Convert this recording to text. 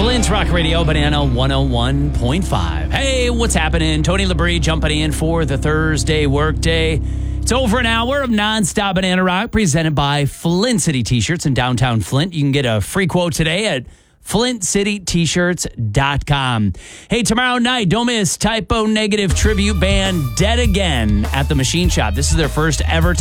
Flint's Rock Radio, Banana 101.5. Hey, what's happening? Tony Labrie jumping in for the Thursday workday. It's over an hour of nonstop Banana Rock presented by Flint City T-Shirts in downtown Flint. You can get a free quote today at flintcitytshirts.com. Hey, tomorrow night, don't miss Typo Negative tribute band Dead Again at the Machine Shop. This is their first ever